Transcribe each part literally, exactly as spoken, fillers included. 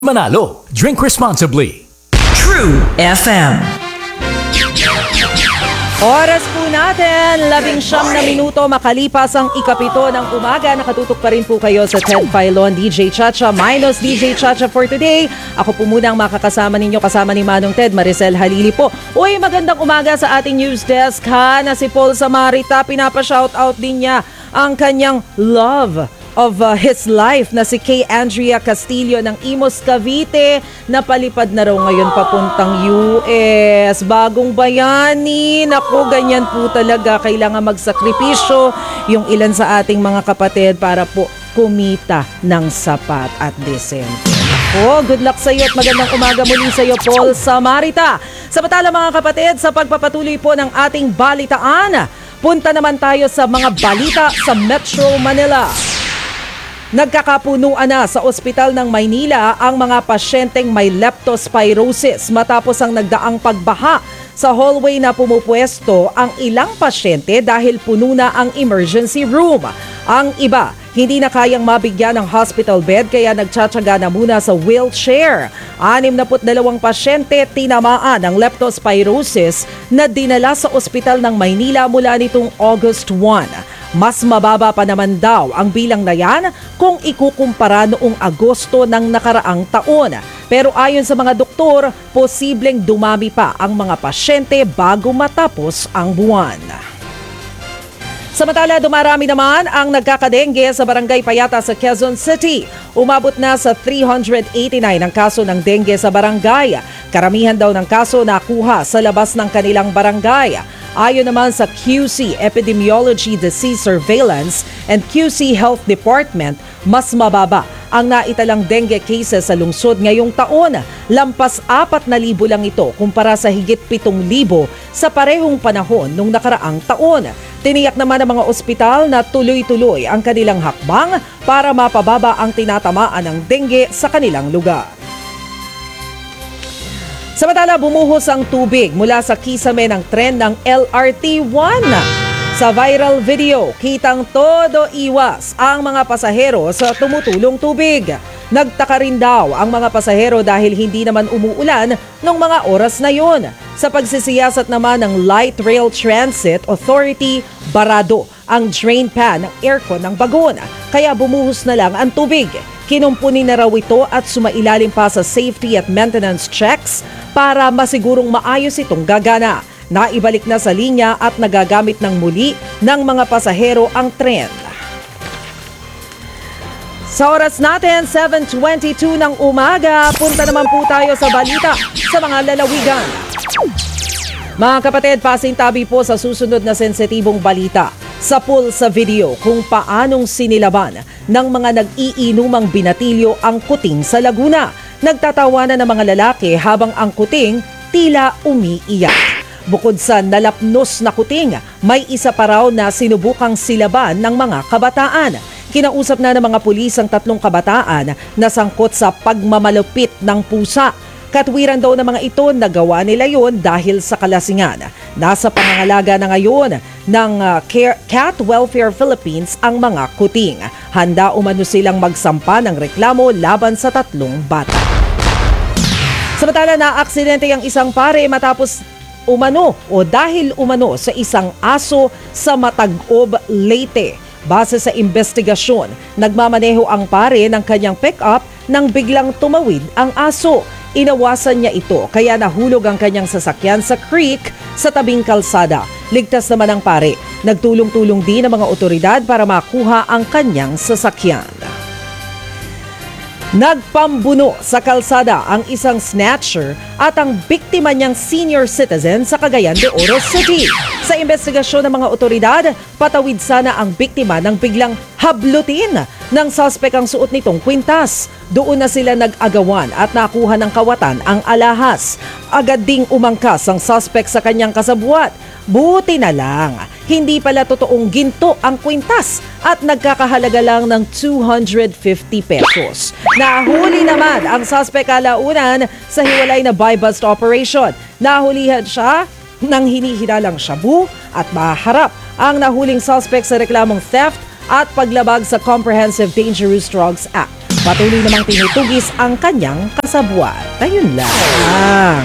Manalo. Drink responsibly. True F M. Oras po natin, labing siyam na minuto makalipas ang ikapito ng umaga. Nakatutok pa rin po kayo sa Ted Filon, D J Chacha, minus D J Chacha for today. Ako po muna ang makakasama ninyo, kasama ni Manong Ted, Maricel Halili po. Uy, magandang umaga sa ating news desk ha, na si Paul Samarita. Pinapa-shoutout din niya ang kanyang love of uh, his life na si Kay Andrea Castillo ng Imus, Cavite, na palipad na raw ngayon papuntang U S. Bagong bayani. Naku, ganyan po talaga. Kailangan magsakripisyo yung ilan sa ating mga kapatid para po kumita ng sapat at decent. Oh, good luck sa iyo at magandang umaga muli sa iyo, Paul Samarita. Samantala mga kapatid, sa pagpapatuloy po ng ating balitaan, punta naman tayo sa mga balita sa Metro Manila. Nagkakapunuan na sa ospital ng Maynila ang mga pasyenteng may leptospirosis matapos ang nagdaang pagbaha sa hallway na pumupwesto ang ilang pasyente dahil puno na ang emergency room. Ang iba, hindi na kayang mabigyan ng hospital bed kaya nagtsatsaga na muna sa wheelchair. anim na dalawang pasyente tinamaan ng leptospirosis na dinala sa ospital ng Maynila mula nitong August first. Mas mababa pa naman daw ang bilang na yan kung ikukumpara noong Agosto ng nakaraang taon. Pero ayon sa mga doktor, posibleng dumami pa ang mga pasyente bago matapos ang buwan. Samantala, dumarami naman ang nagkakadengge sa Barangay Payata sa Quezon City. Umabot na sa three hundred eighty-nine ang kaso ng dengue sa barangay. Karamihan daw ng kaso nakuha sa labas ng kanilang barangay. Ayon naman sa Q C Epidemiology Disease Surveillance and Q C Health Department, mas mababa ang naitalang dengue cases sa lungsod ngayong taon. Lampas apat na libo lang ito kumpara sa higit pitong libo sa parehong panahon nung nakaraang taon. Tiniyak naman ng mga ospital na tuloy-tuloy ang kanilang hakbang para mapababa ang tinatamaan ng dengue sa kanilang lugar. Samantala, bumuhos ang tubig mula sa kisame ng tren ng L R T one. Sa viral video, kitang todo iwas ang mga pasahero sa tumutulong tubig. Nagtaka rin daw ang mga pasahero dahil hindi naman umuulan ng mga oras na yon. Sa pagsisiyasat naman ng Light Rail Transit Authority, barado ang drain pan ng aircon ng bagon. Kaya bumuhos na lang ang tubig. Kinumpunin na raw ito at sumailalim pa sa safety at maintenance checks para masigurong maayos itong gagana. Naibalik na sa linya at nagagamit ng muli ng mga pasahero ang tren. Sa oras natin, seven twenty-two ng umaga, punta naman po tayo sa balita sa mga lalawigan. Mga kapatid, pasintabi po sa susunod na sensitibong balita. Sa pool sa video kung paanong sinilaban ng mga nag-iinumang binatilyo ang kuting sa Laguna. Nagtatawanan ng mga lalaki habang ang kuting tila umiiyak. Bukod sa nalapnos na kuting, may isa pa raw na sinubukang silaban ng mga kabataan. Kinausap na ng mga pulis ang tatlong kabataan na sangkot sa pagmamalupit ng pusa. Katwiran daw ng mga ito, nagawa nila yon dahil sa kalasingan. Nasa pangangalaga na ngayon ng uh, Cat Welfare Philippines ang mga kuting. Handa umano silang magsampa ng reklamo laban sa tatlong bata. Samantala, na-aksidente ang isang pare matapos umano o dahil umano sa isang aso sa Matag-Ob, Leyte. Base sa investigasyon, nagmamaneho ang pare ng kanyang pick-up nang biglang tumawid ang aso. Inawasan niya ito kaya nahulog ang kanyang sasakyan sa creek sa tabing kalsada. Ligtas naman ang pare. Nagtulong-tulong din ang mga otoridad para makuha ang kanyang sasakyan. Nagpambuno sa kalsada ang isang snatcher at ang biktima niyang senior citizen sa Cagayan de Oro City. Sa investigasyon ng mga otoridad, patawid sana ang biktima nang biglang hablutin ng suspect ang suot nitong kwintas. Doon na sila nag-agawan at nakuha ng kawatan ang alahas. Agad ding umangkas ang suspect sa kanyang kasabwat. Buti na lang, hindi pala totoong ginto ang kwintas at nagkakahalaga lang ng two hundred fifty pesos. Nahuli naman ang suspect kalaunan sa hiwalay na buy-bust operation. Nahulihan siya ng hinihinalang shabu at maharap ang nahuling suspect sa reklamong theft at paglabag sa Comprehensive Dangerous Drugs Act. patuloy namang tinutugis ang kanyang kasabwat. Ayun lang.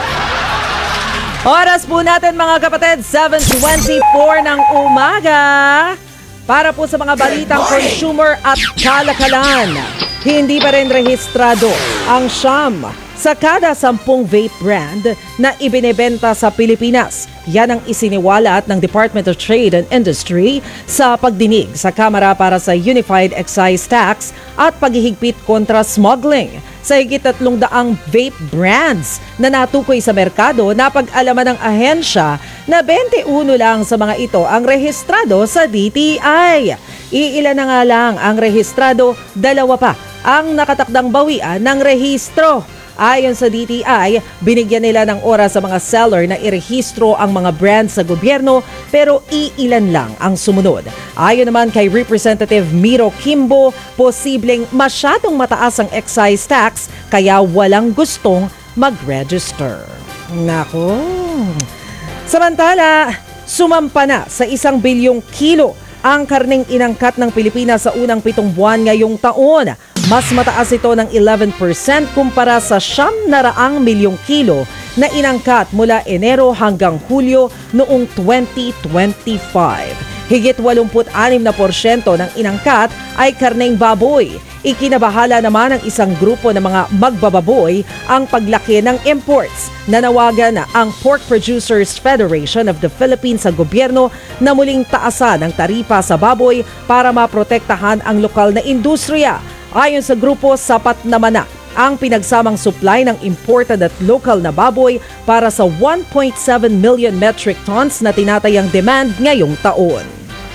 Oras po natin mga kapatid, seven twenty-four ng umaga. Para po sa mga balitang consumer at kalakalan, hindi pa rin rehistrado ang siyam sa kada sampung vape brand na ibinebenta sa Pilipinas. Yan ang isiniwalat ng Department of Trade and Industry sa pagdinig sa Kamara para sa Unified Excise Tax at paghihigpit kontra smuggling. Sa higit tatlong daang vape brands na natukoy sa merkado, napag-alaman ng ahensya na twenty-one lang sa mga ito ang rehistrado sa D T I. Iilan na nga lang ang rehistrado, dalawa pa ang nakatakdang bawian ng rehistro. Ayon sa D T I, binigyan nila ng oras sa mga seller na irehistro ang mga brands sa gobyerno pero iilan lang ang sumunod. Ayon naman kay Representative Miro Kimbo, posibleng masyadong mataas ang excise tax kaya walang gustong mag-register. Nako. Samantala, sumampa na sa isang bilyong kilo ang karneng inangkat ng Pilipinas sa unang pitong buwan ngayong taon. Mas mataas ito ng eleven percent kumpara sa siyam na raang milyong kilo na inangkat mula Enero hanggang Hulyo noong twenty twenty-five. Higit eighty-six na porsyento ng inangkat ay karneng baboy. Ikinabahala naman ng isang grupo ng mga magbababoy ang paglaki ng imports. Nanawagan na ang Pork Producers Federation of the Philippines sa gobyerno na muling taasan ang taripa sa baboy para maprotektahan ang lokal na industriya. Ayon sa grupo, sapat naman na ang pinagsamang supply ng imported at local na baboy para sa one point seven million metric tons na tinatayang demand ngayong taon.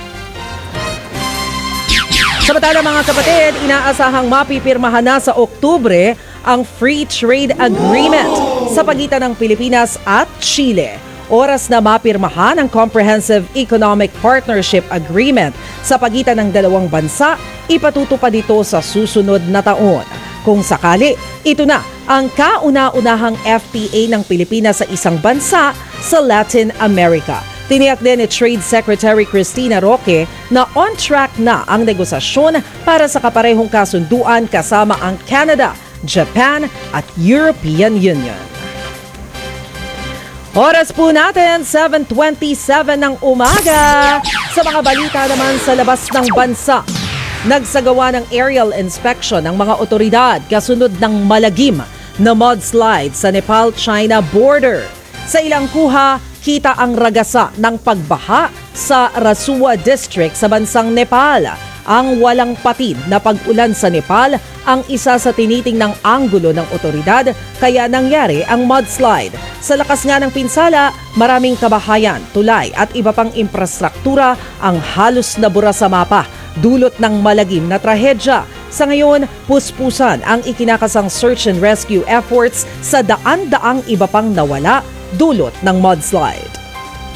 Samantala mga kapatid, inaasahang mapipirmahan na sa Oktubre ang Free Trade Agreement sa pagitan ng Pilipinas at Chile. Oras na mapirmahan ang Comprehensive Economic Partnership Agreement sa pagitan ng dalawang bansa, ipatutupad ito sa susunod na taon. Kung sakali, ito na ang kauna-unahang F T A ng Pilipinas sa isang bansa sa Latin America. Tiniyak din ni Trade Secretary Cristina Roque na on track na ang negosasyon para sa kaparehong kasunduan kasama ang Canada, Japan at European Union. Oras po natin, seven twenty-seven ng umaga. Sa mga balita naman sa labas ng bansa, nagsagawa ng aerial inspection ng mga otoridad kasunod ng malagim na mudslide sa Nepal-China border. Sa ilang kuha, kita ang ragasa ng pagbaha sa Rasuwa District sa bansang Nepal. Ang walang patid na pag-ulan sa Nepal ang isa sa tinitingnang anggulo ng otoridad kaya nangyari ang mudslide. Sa lakas nga ng pinsala, maraming kabahayan, tulay at iba pang infrastruktura ang halos nabura sa mapa, dulot ng malagim na trahedya. Sa ngayon, puspusan ang ikinakasang search and rescue efforts sa daan-daang iba pang nawala dulot ng mudslide.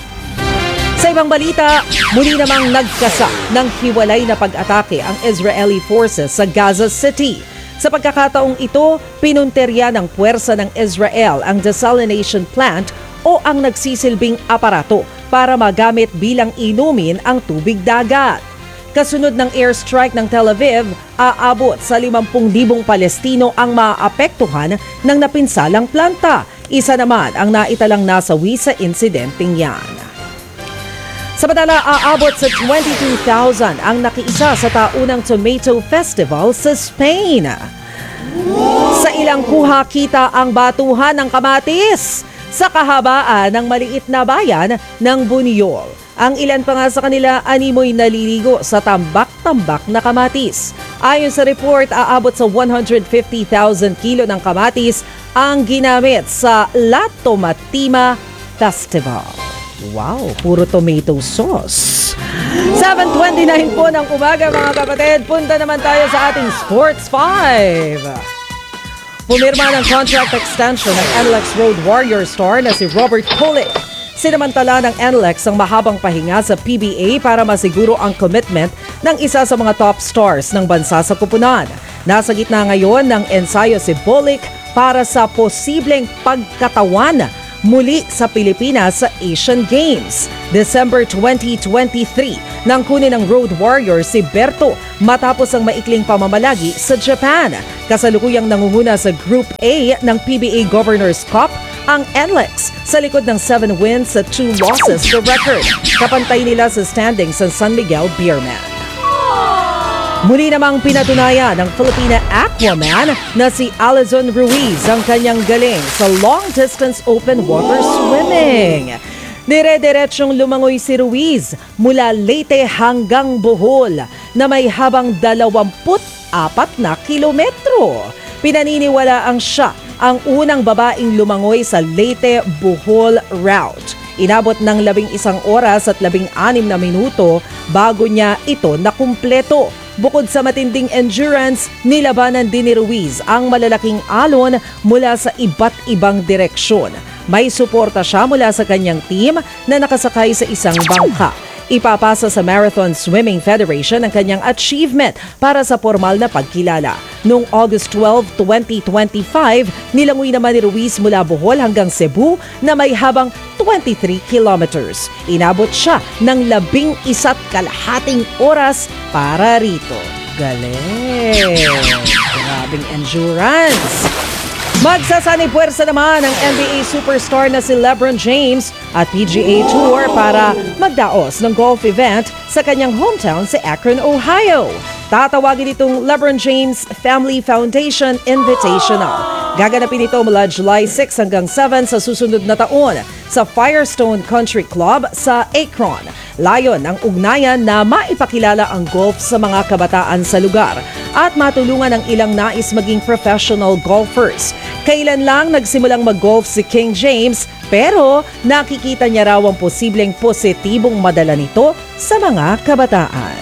Sa ibang balita, muli namang nagkasa ng hiwalay na pag-atake ang Israeli forces sa Gaza City. Sa pagkakataong ito, pinunterya ng puwersa ng Israel ang desalination plant o ang nagsisilbing aparato para magamit bilang inumin ang tubig dagat. Kasunod ng airstrike ng Tel Aviv, aabot sa limampu libong Palestino ang maaapektuhan ng napinsalang planta. Isa naman ang naitalang nasawi sa insidenteng yan. Samantala, aabot sa twenty-two thousand ang nakiisa sa taunang Tomato Festival sa Spain. Sa ilang kuha, kita ang batuhan ng kamatis sa kahabaan ng maliit na bayan ng Buñol. Ang ilan pa nga sa kanila animoy naliligo sa tambak-tambak na kamatis. Ayon sa report, aabot sa one hundred fifty thousand kilo ng kamatis ang ginamit sa La Tomatina Festival. Wow, puro tomato sauce. seven twenty-nine po ng umaga mga kapatid. Punta naman tayo sa ating Sports five. Pumirma ng contract extension ng N L E X Road Warrior star na si Robert Colic. Sinamantala ng N L E X ang mahabang pahinga sa P B A para masiguro ang commitment ng isa sa mga top stars ng bansa sa kupunan. Nasa gitna ngayon ng ensayo si Colic para sa posibleng pagkatawan muli sa Pilipinas sa Asian Games. December twenty twenty-three nang kunin ng Road Warriors si Berto matapos ang maikling pamamalagi sa Japan. Kasalukuyang nangunguna sa Group A ng P B A Governors Cup ang N L E X sa likod ng seven wins at two losses sa record. Kapantay nila sa standings sa San Miguel Beerman. Muli namang pinatunayan ng Filipina Aquaman na si Alison Ruiz ang kanyang galing sa long-distance open water swimming. Dire-diretsyong lumangoy si Ruiz mula Leyte hanggang Bohol na may habang dalawamput apat na kilometro. Pinaniniwalaang siya ang unang babaeng lumangoy sa Leyte-Bohol route. Inabot ng labing isang oras at labing anim na minuto bago niya ito nakumpleto. Bukod sa matinding endurance, nilabanan din ni Ruiz ang malalaking alon mula sa iba't ibang direksyon. May suporta siya mula sa kanyang team na nakasakay sa isang bangka. Ipapasa sa Marathon Swimming Federation ang kanyang achievement para sa formal na pagkilala. Noong August twelfth, twenty twenty-five, nilangoy naman ni Ruiz mula Bohol hanggang Cebu na may habang twenty-three kilometers. Inabot siya ng labing isa't kalahating oras para rito. Galing! Grabing endurance! Magsasanay puwersa naman ang N B A superstar na si LeBron James at P G A Tour para magdaos ng golf event sa kanyang hometown sa Akron, Ohio. Tatawagin itong LeBron James Family Foundation Invitational. Gaganapin ito mula July six hanggang seven sa susunod na taon sa Firestone Country Club sa Akron. Layon ang ugnayan na maipakilala ang golf sa mga kabataan sa lugar at matulungan ang ilang nais maging professional golfers. Kailan lang nagsimulang mag-golf si King James pero nakikita niya raw ang posibleng positibong madala nito sa mga kabataan.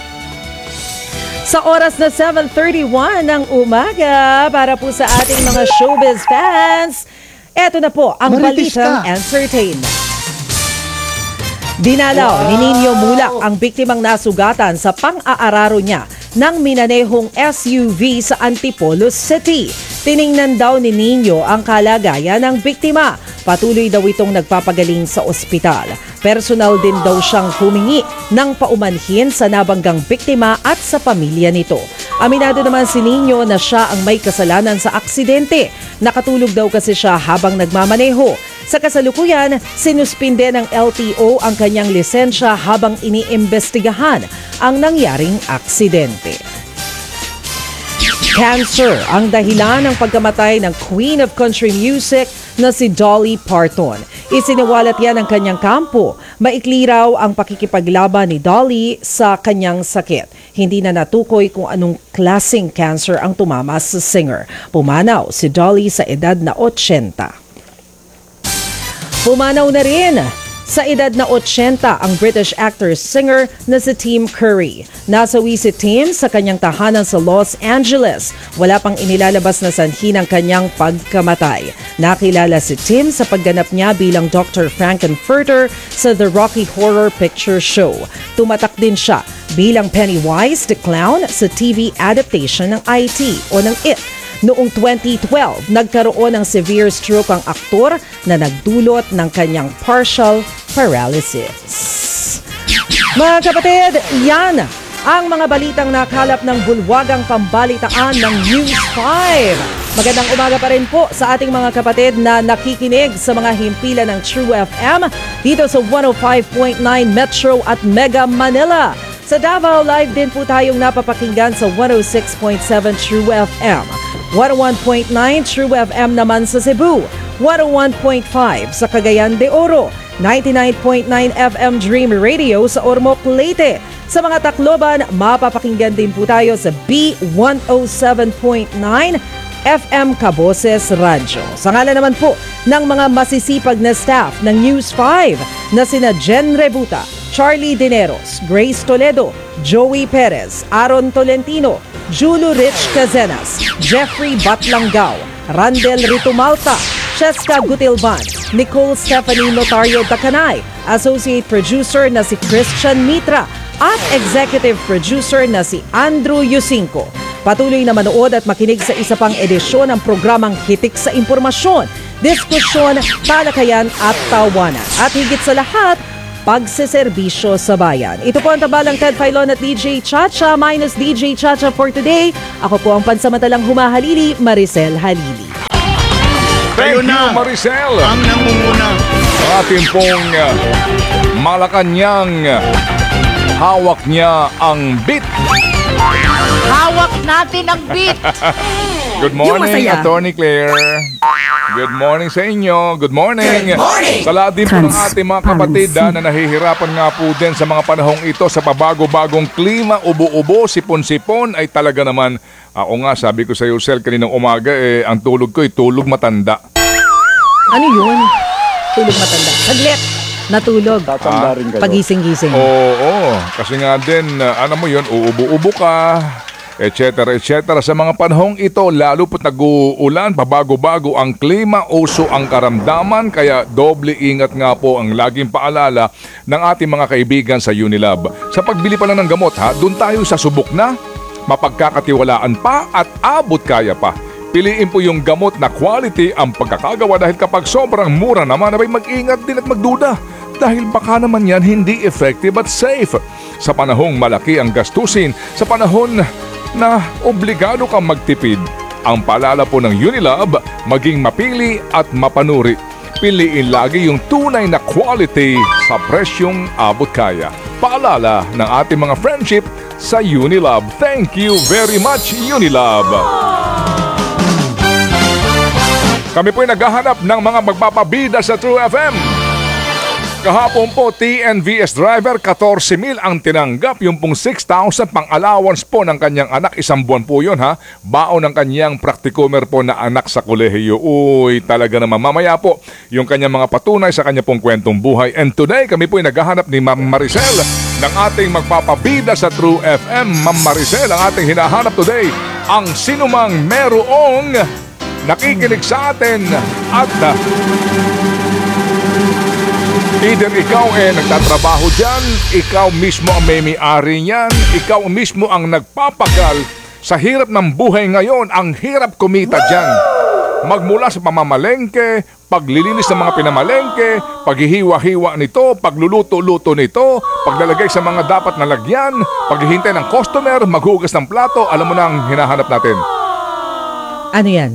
Sa oras na seven thirty-one ng umaga, para po sa ating mga showbiz fans, eto na po ang Marites balitang ka. entertainment. Dinalaw ni Nino Mulak ang biktimang nasugatan sa pang-aararo niya ng minanehong S U V sa Antipolo City. Tiningnan daw ni Nino ang kalagayan ng biktima. Patuloy daw itong nagpapagaling sa ospital. Personal din daw siyang humingi ng paumanhin sa nabanggang biktima at sa pamilya nito. Aminado naman si Nino na siya ang may kasalanan sa aksidente. Nakatulog daw kasi siya habang nagmamaneho. Sa kasalukuyan, sinuspinde ng L T O ang kanyang lisensya habang iniimbestigahan ang nangyaring aksidente. Cancer ang dahilan ng pagkamatay ng Queen of Country Music na si Dolly Parton. Isiniwalat yan ng kanyang kampo. Maikli raw ang pakikipaglaban ni Dolly sa kanyang sakit. Hindi na natukoy kung anong klaseng cancer ang tumama sa singer. Pumanaw si Dolly sa edad na eighty. Pumanaw na rin sa edad na eighty ang British actor-singer na si Tim Curry. Nasawi si Tim sa kanyang tahanan sa Los Angeles. Wala pang inilalabas na sanhi ng kanyang pagkamatay. Nakilala si Tim sa pagganap niya bilang Doctor Frankenfurter sa The Rocky Horror Picture Show. Tumatak din siya bilang Pennywise the Clown sa T V adaptation ng I T o ng It. Noong twenty twelve, nagkaroon ng severe stroke ang aktor na nagdulot ng kanyang partial paralysis. Mga kapatid, yan ang mga balitang nakalap ng bulwagang pambalitaan ng News five. Magandang umaga pa rin po sa ating mga kapatid na nakikinig sa mga himpilan ng True F M dito sa one oh five point nine Metro at Mega Manila. Sa Davao, live din po tayong napapakinggan sa one oh six point seven True F M. one oh one point nine True F M naman sa Cebu, one oh one point five sa Cagayan de Oro, ninety-nine point nine F M Dream Radio sa Ormoc, Leyte. Sa mga Tacloban, mapapakinggan din po tayo sa B one oh seven point nine F M Caboses Radyo. Sa ngala naman po ng mga masisipag na staff ng News five na sina Jen Rebuta, Charlie Dineros, Grace Toledo, Joey Perez, Aaron Tolentino, Julo Rich Cazenas, Jeffrey Batlangao, Randel Ritumalta, Cheska Gutilban, Nicole Stephanie Notario Takanay, Associate Producer na si Christian Mitra, at Executive Producer na si Andrew Yusinko. Patuloy na manood at makinig sa isa pang edisyon ng programang Hitik sa Impormasyon, Diskusyon, Talakayan at Tawanan. At higit sa lahat, pagseserbisyo sa bayan. Ito po ang tabalang Ted Filon at D J Chacha minus D J Chacha for today. Ako po ang pansamantalang humahalili, Maricel Halili. Kayo Thank you, na Maricel. ang nangunguna. Ang ating pong uh, Malacanang uh, hawak niya ang beat. Hawak natin ang beat. Good Yung morning, masaya. Attorney Claire. Good morning sa inyo. Good morning. Good morning. Sa lahat din po ng ating mga kapatid ah, na nahihirapan nga po din sa mga panahong ito sa pabago-bagong klima, ubo-ubo, sipon-sipon ay talaga naman. Ako nga, sabi ko sa iyo, Sel, kaninang umaga, eh, ang tulog ko ay tulog matanda. Ano yun? Tulog matanda. Saglit. Natulog. Tatanda rin kayo. Pagising-gising. Oo, oo. Kasi nga din, uh, ano mo yun, uubo-ubo ka, et cetera, et cetera. Sa mga panahong ito, lalo po't nag-uulan, pabago-bago ang klima, uso ang karamdaman, kaya doble ingat nga po ang laging paalala ng ating mga kaibigan sa Unilab. Sa pagbili pa lang ng gamot, ha, doon tayo sa subok na, mapagkakatiwalaan pa at abot kaya pa. Piliin po yung gamot na quality ang pagkakagawa dahil kapag sobrang mura naman, abay mag-ingat din at magduda. Dahil baka naman yan hindi effective at safe. Sa panahong malaki ang gastusin, sa panahon na obligado kang magtipid, ang paalala po ng Unilab, maging mapili at mapanuri. Piliin lagi yung tunay na quality sa presyong abot kaya. Paalala ng ating mga friendship sa Unilab. Thank you very much, Unilab. Kami po'y naghahanap ng mga magpapabida sa True F M. Kahapon po, T N V S driver, fourteen mil ang tinanggap. Yung pong six thousand pang allowance po ng kanyang anak. Isang buwan po yun, ha? Baon ng kanyang praktikumer po na anak sa kolehiyo. Uy, talaga naman. Mamaya po, yung kanyang mga patunay sa kanya pong kwentong buhay. And today, kami po'y naghahanap ni Ma'am Maricel ng ating magpapabida sa True F M. Ma'am Maricel, ang ating hinahanap today, ang sinumang merong nakikinig sa atin at uh, either ikaw eh nagtatrabaho dyan, ikaw mismo ang may-ari niyan, ikaw mismo ang nagpapagal sa hirap ng buhay ngayon, ang hirap kumita dyan. Magmula sa pamamalengke, paglilinis ng mga pinamalengke, paghihiwa-hiwa nito, pagluluto-luto nito, paglalagay sa mga dapat na lagyan, paghihintay ng customer, maghugas ng plato, alam mo na ang hinahanap natin. Ano yan?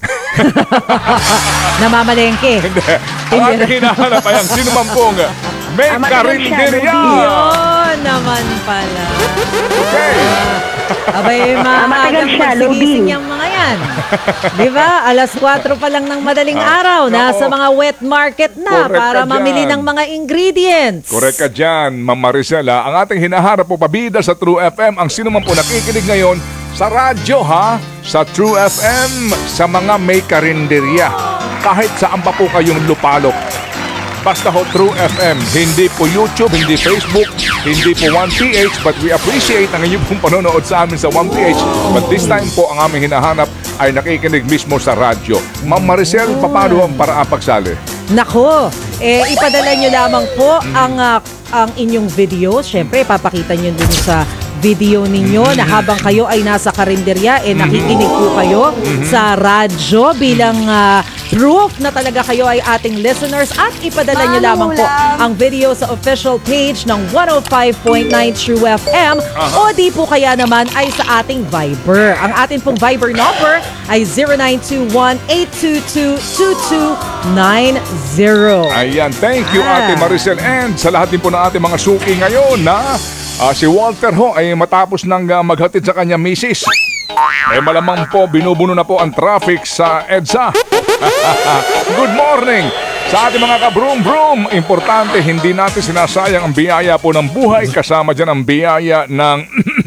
Namamalengke. Hindi. Ang ating hinahanap ay ang sino man pong may karinderya. Yun naman pala. Okay. Abay, maagang magsigising yung mga yan. Di ba? Alas kwatro pa lang ng madaling araw. Nasa mga wet market na Correct para ka mamili dyan. ng mga ingredients. Correct ka dyan, Ma'am Maricel. ha? Ang ating hinaharap po pabida sa True F M, ang sino man po nakikinig ngayon sa radyo, ha? Sa True F M, sa mga may karinderya. Kahit saan pa po kayong lupalok. Basta ho True F M, hindi po YouTube, hindi Facebook, hindi po one P H, but we appreciate ang inyong pong panonood sa amin sa one P H. But this time po, ang aming hinahanap ay nakikinig mismo sa radyo. Ma'am Maricel, paano ang paraan pagsali? Nako, eh, ipadala nyo lamang po ang, ah, ang inyong video. Siyempre, papakita nyo dun sa video ninyo na habang kayo ay nasa karinderya, eh nakikinig po kayo sa radyo bilang ah, proof na talaga kayo ay ating listeners at ipadala nyo lamang po ang video sa official page ng one oh five point nine True F M o di po kaya naman ay sa ating Viber. Ang ating pong Viber number ay zero nine two one eight two two two two nine zero. Ayan, thank you Ah. Ate Maricel. And sa lahat din po ng ating mga suki ngayon na ah, si Walter ho ay matapos nang ah, maghatid sa kanya misis. Eh malamang po binubuno na po ang traffic sa EDSA. Good morning sa ating mga ka-broom-broom. Importante, hindi natin sinasayang ang biyaya po ng buhay. Kasama dyan ang biyaya ng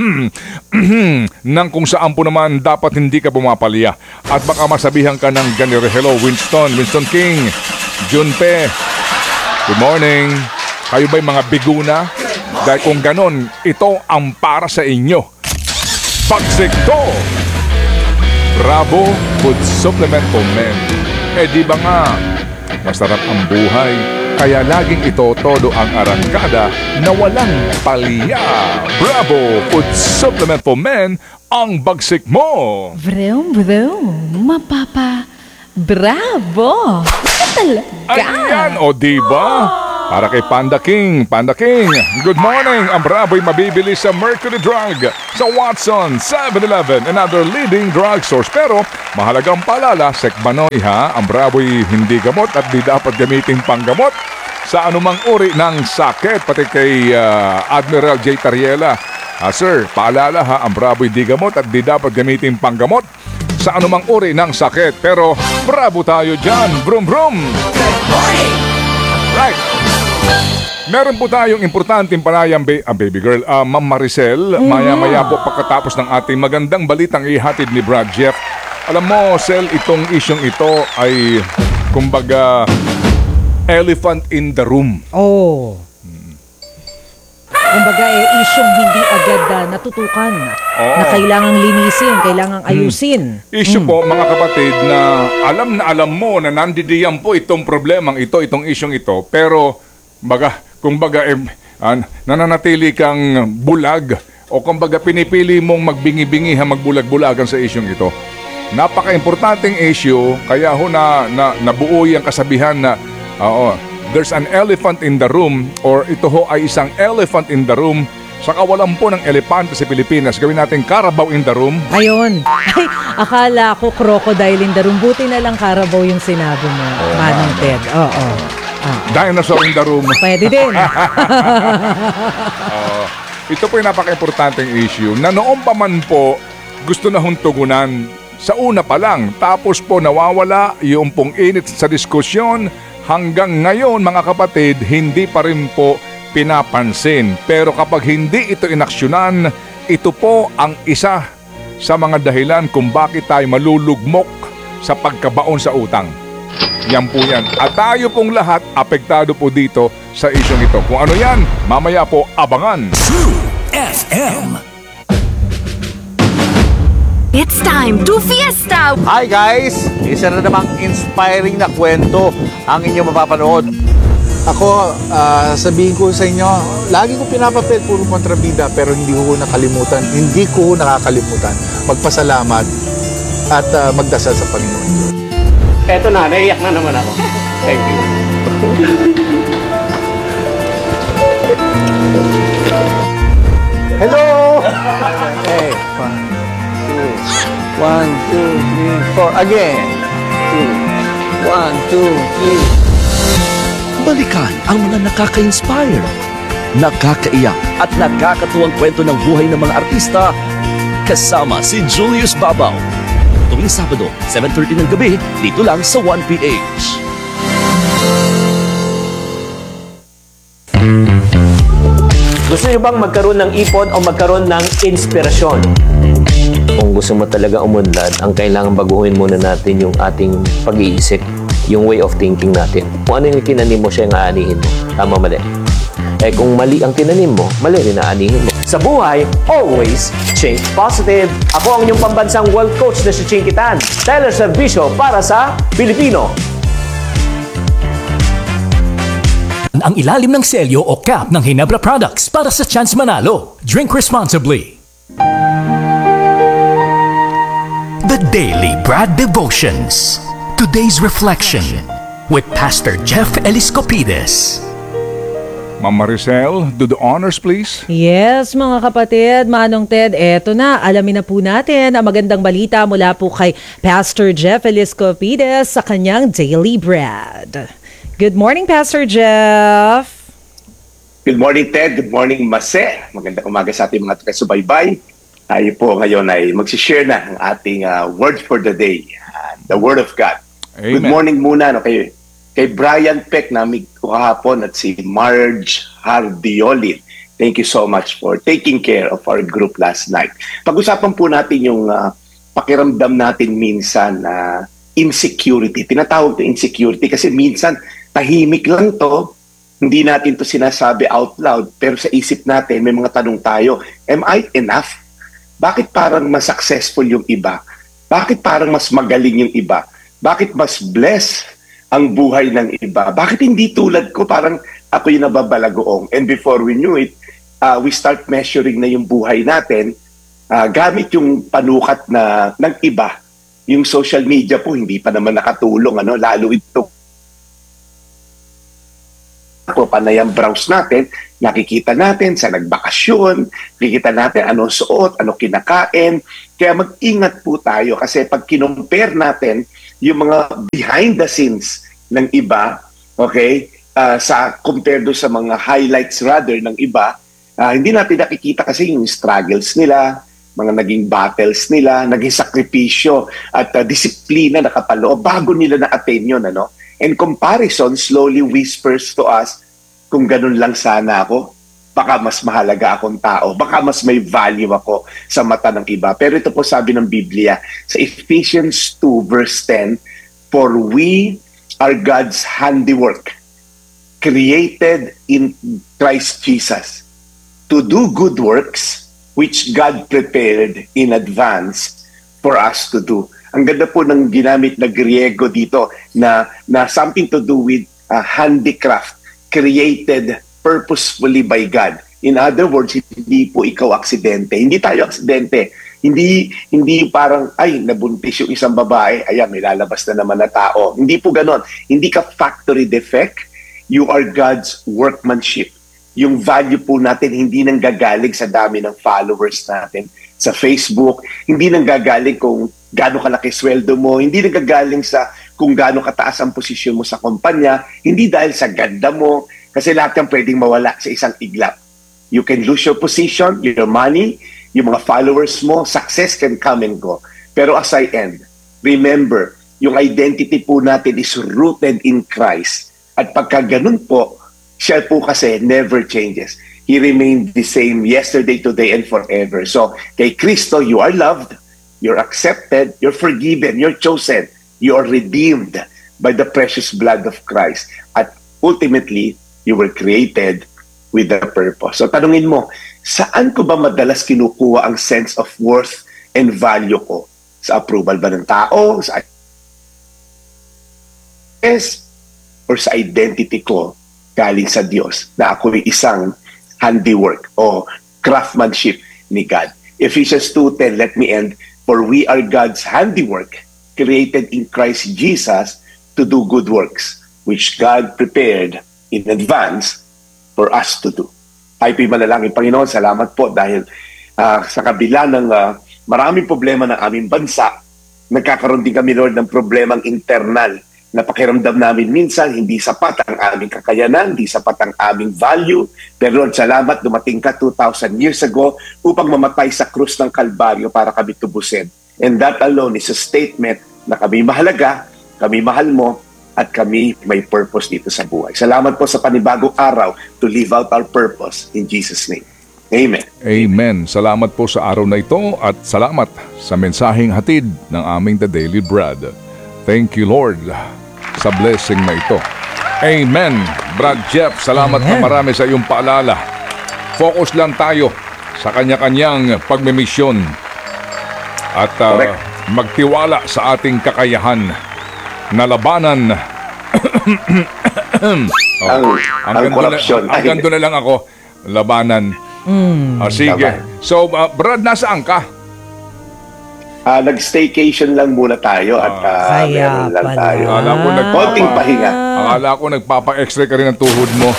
ng kung saan po naman dapat hindi ka bumapalya. At baka masabihan ka ng ganito. Hello, Winston, Winston King, Junpe. Good morning. Kayo ba'y mga biguna? Dahil kung ganon, ito ang para sa inyo. Pagsikto! Bravo Food Supplement for Men. Eh di ba nga, masarap ang buhay, kaya laging ito todo ang arangkada na walang palya. Bravo Food Supplement for Men, ang bagsik mo! Vroom, vroom. Mapapa. Bravo. Talaga. Ayan, o di ba? Para kay Panda King. Panda King, good morning. Ang Brabo'y mabibili sa Mercury Drug, sa Watson, seven eleven, and other leading drug stores. Pero mahalagang paalala, Sekbanoy ha, ang Brabo'y hindi gamot at di dapat gamitin panggamot sa anumang uri ng sakit. Pati kay uh, Admiral J. Tariela. Ah, sir, paalala ha, ang Brabo'y di gamot at di dapat gamitin panggamot sa anumang uri ng sakit. Pero bravo tayo dyan. Brum brum. Right. Meron po tayong importanteng panayam, ba- ah, baby girl, uh, Ma'am Maricel. Maya-maya po pagkatapos ng ating magandang balitang ihatid ni Brad Jeff. Alam mo, Sel, itong isyong ito ay, kumbaga, elephant in the room. Oh. Kumbaga, eh, isyong hindi agad uh, natutukan. Oo. Na kailangang linisin, kailangang ayusin. Issue po, mga kapatid, na alam na alam mo na nandidiyan po itong problemang ito, itong isyong ito, pero, baga, kumbaga, eh, ah, nananatili kang bulag o kumbaga pinipili mong magbingi-bingi ha, magbulag-bulagan sa isyong ito. Napaka-importanting issue, kaya ho na, na nabuo yung kasabihan na, oo, there's an elephant in the room, or ito ho ay isang elephant in the room. Sa kawalan po ng elepante sa Pilipinas, gawin natin Carabao in the room. Ayun. Ay, akala ko crocodile in the room. Buti na lang Carabao yung sinabi mo, Manong Ted. Oo. Ah. Dinosaur in the room. Pwede din. uh, ito po yung napaka-importanting issue na noon pa man po gusto na huntugunan sa una pa lang. Tapos po nawawala yung pong init sa diskusyon. Hanggang ngayon mga kapatid, hindi pa rin po pinapansin. Pero kapag hindi ito inaksyonan, ito po ang isa sa mga dahilan kung bakit tayo malulugmok sa pagkabaon sa utang. Yan po yan. At tayo pong lahat apektado po dito sa isyong ito. Kung ano yan, mamaya po abangan. True F M. It's time to fiesta! Hi guys! Isa na namang inspiring na kwento ang inyong mapapanood. Ako, ah, sabihin ko sa inyo, lagi ko pinapapel, puro kontrabida, pero hindi ko nakalimutan, hindi ko nakakalimutan magpasalamat at ah, magdasal sa Panginoon. Eto na, naiyak na naman ako. Thank you. Hello! Okay, one, two, one, two, three, four, again. Two, one, two, three. Balikan ang mga nakaka-inspire, nakakaiyak at nakakatuwang kwento ng buhay ng mga artista kasama si Julius Babaw. Tuwing Sabado, seven thirty ng gabi, dito lang sa one P H. Gusto niyo bang magkaroon ng ipon o magkaroon ng inspirasyon? Kung gusto mo talaga umunlad, ang kailangan baguhin muna natin yung ating pag-iisip, yung way of thinking natin. Kung ano yung tinanim mo, siya yung aanihin mo. Tama, mali. Eh kung mali ang tinanim mo, mali rin aanihin mo. Sa buhay, always think positive. Ako ang inyong pambansang world coach na si Chinky Tan. Teleservisyo para sa Pilipino. Ang ilalim ng selyo o cap ng Hinebra Products para sa chance manalo. Drink responsibly. The Daily Brad Devotions. Today's Reflection with Pastor Jeff Eliscopides. Ma'am Maricel, do the honors please. Yes, mga kapatid, Manong Ted, eto na. Alamin na po natin ang magandang balita mula po kay Pastor Jeff Eliscopides sa kanyang Daily Bread. Good morning, Pastor Jeff. Good morning, Ted. Good morning, Mase. Magandang umaga sa ating mga taga-subaybay. Tayo po ngayon ay magsishare na ang ating uh, word for the day, uh, the Word of God. Amen. Good morning muna no, kay, kay Brian Peck namin kahapon at si Marge Hardiolin. Thank you so much for taking care of our group last night. Pag-usapan po natin yung uh, pakiramdam natin minsan na uh, insecurity. Tinatawag na insecurity kasi minsan tahimik lang to, hindi natin to sinasabi out loud, pero sa isip natin may mga tanong tayo, am I enough? Bakit parang mas successful yung iba? Bakit parang mas magaling yung iba? Bakit mas blessed ang buhay ng iba? Bakit hindi tulad ko? Parang ako yung nababalagoong. And before we knew it, uh, we start measuring na yung buhay natin uh, gamit yung panukat na ng iba. Yung social media po, hindi pa naman nakatulong. Ano? Lalo ito po, panay ang browse natin, nakikita natin sa nagbakasyon, nakikita natin anong suot, anong kinakain. Kaya mag-ingat po tayo kasi pag kinumpare natin yung mga behind the scenes ng iba, okay, uh, sa compared do sa mga highlights rather ng iba, uh, hindi natin nakikita kasi yung struggles nila, mga naging battles nila, naging sakripisyo at uh, disiplina na kapaloob bago nila na-attain yun, ano? And comparison slowly whispers to us, kung ganun lang sana ako, baka mas mahalaga akong tao, baka mas may value ako sa mata ng iba. Pero ito po sabi ng Biblia sa Ephesians two verse ten, for we are God's handiwork, created in Christ Jesus, to do good works, which God prepared in advance for us to do. Ang ganda po ng ginamit na Griego dito na, na something to do with uh, handicraft, created purposefully by God. In other words, hindi po ikaw aksidente. Hindi tayo aksidente. Hindi, hindi parang, ay, nabuntis yung isang babae, ayan, may lalabas na naman na tao. Hindi po ganon. Hindi ka factory defect. You are God's workmanship. Yung value po natin hindi nang gagaling sa dami ng followers natin sa Facebook, hindi nang gagaling kung gaano kalaki sweldo mo, hindi nang gagaling sa kung gaano kataas ang posisyon mo sa kumpanya, hindi dahil sa ganda mo, kasi lahat yan pwedeng mawala sa isang iglap. You can lose your position, your money, yung mga followers mo, success can come and go. Pero as I end, remember, yung identity po natin is rooted in Christ. At pagka ganun po, siya po kasi never changes. He remained the same yesterday, today, and forever. So, kay Kristo, you are loved, you're accepted, you're forgiven, you're chosen, you are redeemed by the precious blood of Christ. At ultimately, you were created with a purpose. So, tanungin mo, saan ko ba madalas kinukuha ang sense of worth and value ko? Sa approval ba ng tao? Sa yes, or sa identity ko galing sa Diyos na ako ay isang handiwork o craftsmanship ni God. Ephesians two ten, let me end. For we are God's handiwork, created in Christ Jesus to do good works, which God prepared in advance for us to do. Tayo po'y manalangin, Panginoon, salamat po dahil uh, sa kabila ng uh, maraming problema ng aming bansa, nagkakaroon din kami, Lord, ng problemang internal na pakiramdam namin minsan hindi sapat ang aming kakayanan, hindi sapat ang aming value. Pero Lord, salamat, dumating ka two thousand years ago upang mamatay sa krus ng Kalbaryo para kami tubusin. And that alone is a statement na kami mahalaga, kami mahal mo, at kami may purpose dito sa buhay. Salamat po sa panibagong araw to live out our purpose in Jesus' name. Amen. Amen. Salamat po sa araw na ito at salamat sa mensaheng hatid ng aming The Daily Bread. Thank you, Lord, sa blessing na ito. Amen. Brad Jeff, salamat na marami sa iyong paalala. Focus lang tayo sa kanya-kanyang pagmimisyon at uh, magtiwala sa ating kakayahan na labanan. oh, ang, ang, ang corruption. Na, hanggang doon na lang ako. Labanan. Mm, ah, sige. Laban. So, uh, Brad, nasaan ka? Uh, nag-staycation lang muna tayo at uh, meron lang tayo. Akala ko nagpapa- konting pahinga. Akala ko nagpapa-extra ka rin ng tuhod mo.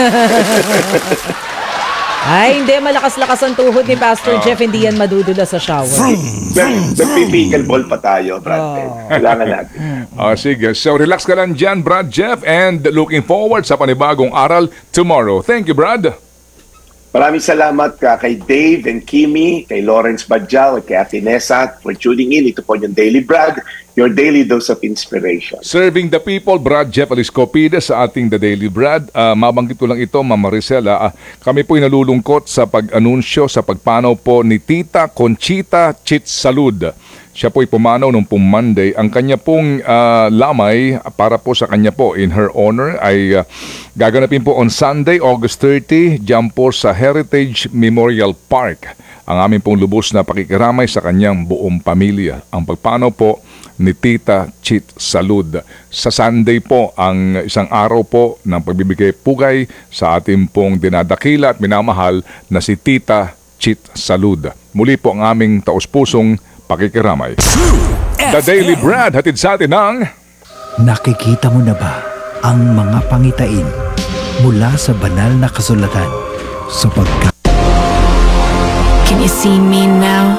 Ay, hindi. Malakas-lakas ang tuhod ni Pastor Jeff. Hindi yan madudula sa shower. Nag-pickleball pa tayo, Brad. Oh. Kailangan natin. Oh, sige. So, relax ka lang dyan, Brad Jeff. And looking forward sa panibagong aral tomorrow. Thank you, Brad. Maraming salamat ka kay Dave and Kimi, kay Lawrence Badjao, at kay Ate Nessa for tuning in. Ito po yung Daily Brad, your daily dose of inspiration. Serving the people, Brad Jeff Aliscopides sa ating The Daily Brad. Uh, mabanggit ko lang ito, Ma'am Maricela. Uh, kami po'y nalulungkot sa pag-anunsyo, sa pagpanaw po ni Tita Conchita Chitsalud. Siya po'y pumanaw nung pong Monday. Ang kanya pong uh, lamay para po sa kanya po in her honor ay uh, gaganapin po on Sunday, August thirtieth, dyan po sa Heritage Memorial Park. Ang aming pong lubos na pakikiramay sa kanyang buong pamilya. Ang pagpanaw po ni Tita Chitsalud. Sa Sunday po, ang isang araw po ng pagbibigay pugay sa ating pong dinadakila at minamahal na si Tita Chitsalud. Muli po ang aming taus-pusong pakikiramay. The Daily Brad, hatid sa atin ng... Nakikita mo na ba ang mga pangitain mula sa banal na kasulatan sapagkat Can you see me now?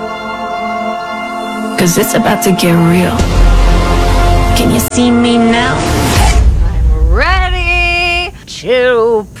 Cause it's about to get real. Can you see me now? I'm ready to